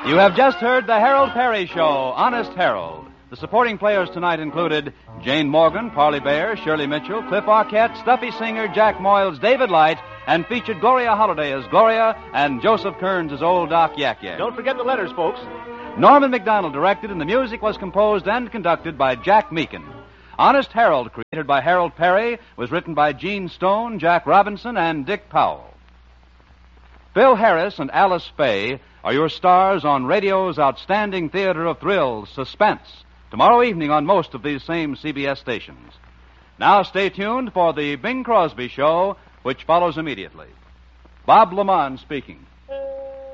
You have just heard the Harold Perry Show, Honest Harold. The supporting players tonight included Jane Morgan, Parley Bear, Shirley Mitchell, Cliff Arquette, Stuffy Singer, Jack Moyles, David Light, and featured Gloria Holliday as Gloria and Joseph Kearns as Old Doc Yak Yak. Don't forget the letters, folks. Norman McDonald directed, and the music was composed and conducted by Jack Meakin. Honest Harold, created by Harold Perry, was written by Gene Stone, Jack Robinson, and Dick Powell. Phil Harris and Alice Faye are your stars on radio's outstanding theater of thrills, Suspense, tomorrow evening on most of these same CBS stations. Now stay tuned for the Bing Crosby Show, which follows immediately. Bob Lamont speaking.